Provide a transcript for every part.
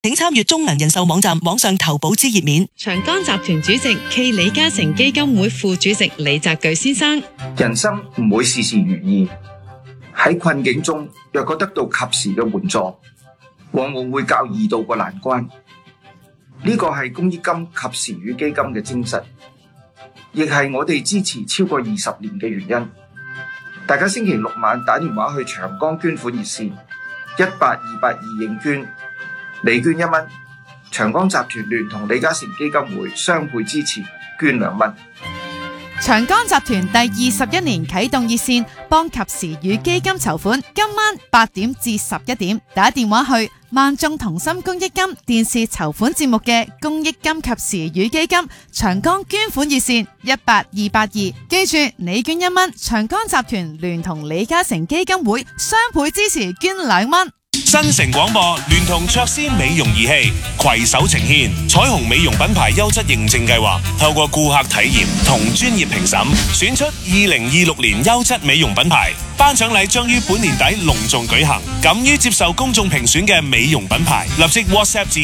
請參閱中銀人壽網站網上投保之頁面。 長江集團主席暨李嘉誠基金會副主席李澤鉅先生： 人生唔會事事如意，喺困境中若果得到及時嘅援助，往往會較易渡過難關。呢個係公益金及時雨基金嘅精神，亦係我哋支持超過20年嘅原因。大家星期六晚打電話去長江捐款熱線18282認捐，你捐1蚊，長江集團聯同李嘉誠基金會雙倍支持，捐2蚊。 長江集團第21年啟動熱線，幫及時雨基金籌款。今晚8點至11點，打電話去萬眾同心公益金電視籌款節目嘅公益金及時雨基金長江捐款熱線18282。記住，你捐1蚊，長江集團聯同李嘉誠基金會雙倍支持，捐2蚊。 新城廣播聯同卓斯美容儀器攜手呈獻彩虹美容品牌優質認證計劃，透過顧客體驗同專業評審，選出2026年優質美容品牌。頒獎禮將於本年底隆重舉行，敢於接受公眾評選嘅美容品牌，立即 WhatsApp 至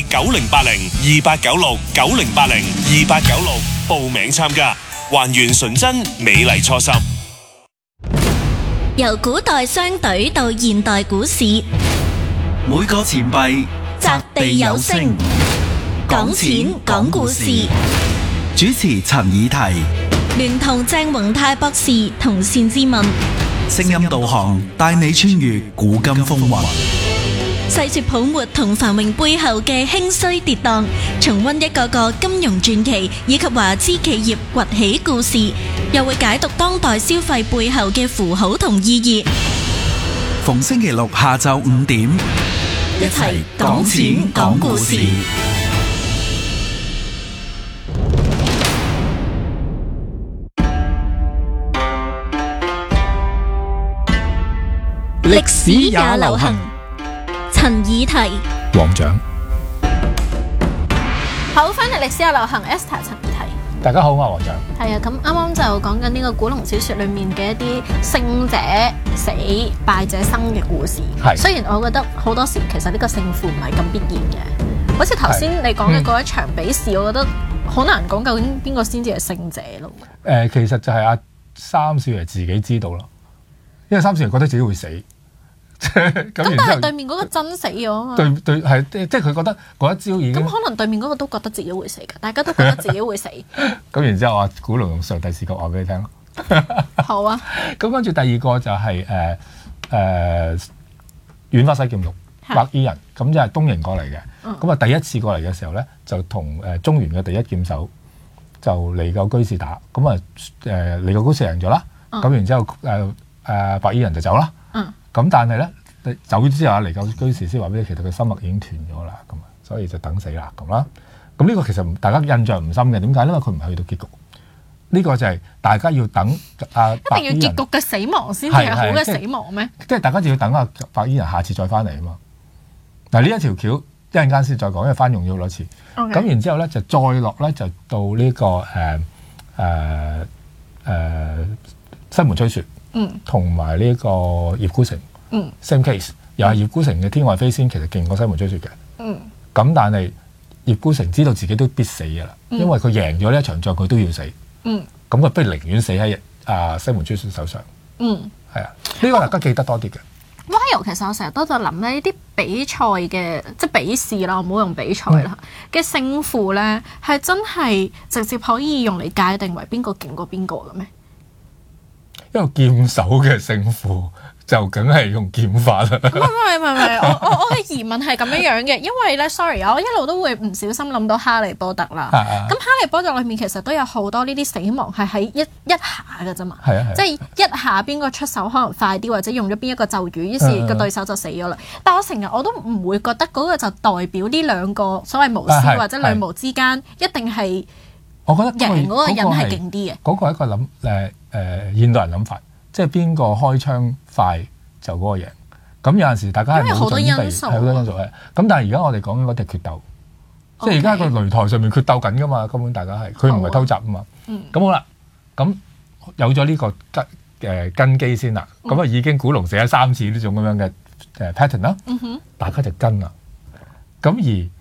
9080289690802896報名參加，還原純真美麗初心。 由古代商隊到現代股市， 每個錢幣擲地有聲，講錢講故事。 主持陳以提， 聯同鄭宏泰博士同單志文， 聲音導航帶你穿越古今風雲， 細說泡沫同繁榮背後嘅興衰跌宕，重溫一個個金融傳奇以及華資企業崛起故事，又會解讀當代消費背後嘅符號同意義。 逢星期六下晝5點， 一齊講錢講故事。歷史也流行，陳以提、 黃獎。 好，翻嚟歷史也流行 Esther 陳以提。 大家好，我係黃獎。 係啊，咁啱啱就講緊呢個古龍小說裏面嘅一啲勝者死、敗者生嘅故事。係，雖然我覺得好多時其實呢個勝負唔係咁必然嘅，好似頭先你講嘅嗰一場比試，我覺得好難講究竟邊個先至係勝者咯。 其實就係阿三少爺自己知道咯，因為三少爺覺得自己會死。咁但係對面嗰個真死咗啊嘛。對係即係佢覺得嗰一招已經。 咁可能對面嗰個都覺得自己會死㗎，大家都覺得自己會死。 咁然之後阿古龍用上帝視角話俾你聽咯。 好啊。咁跟住第二個就係遠花西劍六白衣人，咁就係東瀛過嚟嘅。咁啊第一次過嚟嘅時候咧，就同中原嘅第一劍手就離救居士打，咁啊離救居士贏咗啦。咁然之後白衣人就走啦。咁但係咧走之後嚟救居士先話俾你，其實佢心脈已經斷咗啦，咁啊，所以就等死啦咁啦。咁呢個其實大家印象唔深嘅，點解？因為佢唔係去到結局。呢個就係大家要等一定要結局嘅死亡先至係好嘅死亡咩？ 即係大家就要等白衣人下次再翻嚟啊嘛。嗱呢一條橋一陣間先再講，因為翻用咗好多次。咁然之後咧就再落咧就到呢個西門吹雪。同埋呢個葉孤城，same case，又係葉孤城嘅天外飛仙，其實勁過西門吹雪嘅。咁但係葉孤城知道自己都必死嘅啦，因為佢贏咗呢一場仗，佢都要死。咁佢不如寧願死喺西門吹雪手上。係啊，呢個大家記得多啲嘅。 While 其實我成日都在諗咧，呢啲比賽嘅即係比試啦，我唔好用比賽啦嘅勝負咧，係真係直接可以用嚟界定為邊個勁過邊個嘅咩？ 因為劍手嘅勝負就梗係用劍法啦。唔係， 我嘅疑問係咁樣嘅，因為咧 sorry 我一路都會唔小心諗到哈利波特啦。咁哈利波特裏面其實都有好多呢啲死亡係喺一下嘅啫嘛。即係一下邊個出手可能快啲，或者用咗邊一個咒語，於是個對手就死咗啦。但我成日我都唔會覺得嗰個就代表呢兩個所謂巫師或者女巫之間一定係。我覺得贏嗰個人係勁啲嘅。嗰個係一個現代人諗法，即係邊個開槍快就嗰個贏。咁有陣時大家係冇準備，係好多因素嘅。咁但係而家我哋講緊嗰隻決鬥，即係而家喺個擂台上面決鬥緊噶嘛，根本大家係佢唔係偷襲啊嘛。咁好啦，咁有咗呢個根基先啦，咁已經古龍寫咗3次呢種咁樣嘅pattern 啦，大家就跟啦。咁而